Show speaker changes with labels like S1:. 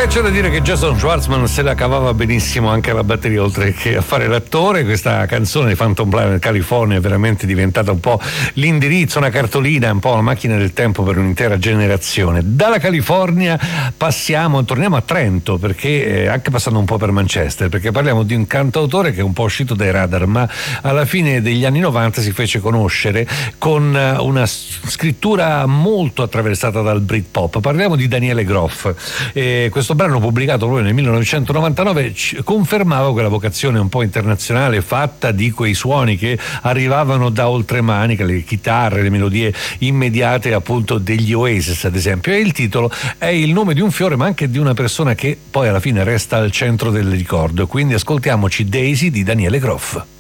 S1: c'è da dire che Jason Schwartzman se la cavava benissimo anche alla batteria, oltre che a fare l'attore. Questa canzone di Phantom Planet California è veramente diventata un po' l'indirizzo, una cartolina, un po' la macchina del tempo per un'intera generazione. Dalla California torniamo a Trento, perché anche passando un po' per Manchester, perché parliamo di un cantautore che è un po' uscito dai radar, ma alla fine degli anni 90 si fece conoscere con una scrittura molto attraversata dal Britpop. Parliamo di Daniele Groff. Questo brano, pubblicato proprio nel 1999, confermava quella vocazione un po' internazionale, fatta di quei suoni che arrivavano da oltremanica, le chitarre, le melodie immediate appunto degli Oasis ad esempio. E il titolo è il nome di un fiore, ma anche di una persona che poi alla fine resta al centro del ricordo. Quindi ascoltiamoci Daisy di Daniele Groff.